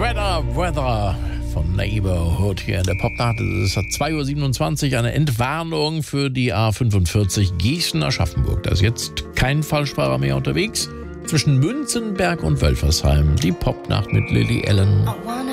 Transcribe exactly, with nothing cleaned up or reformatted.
Better Weather von Neighborhood hier in der Popnacht. Es ist zwei Uhr siebenundzwanzig, eine Entwarnung für die A fünfundvierzig Gießen-Aschaffenburg. Da ist jetzt kein Falschfahrer mehr unterwegs. Zwischen Münzenberg und Wölfersheim. Die Popnacht mit Lily Allen.